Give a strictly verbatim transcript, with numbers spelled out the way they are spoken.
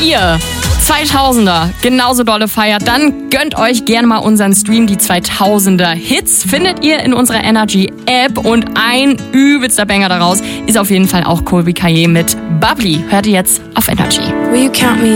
ihr zweitausender genauso dolle feiert, dann gönnt euch gerne mal unseren Stream. Die zweitausender Hits findet ihr in unserer Energy App und ein übelster Banger daraus ist auf jeden Fall auch Colbie Caillat mit Bubbly. Hört ihr jetzt auf Energy. Will you count me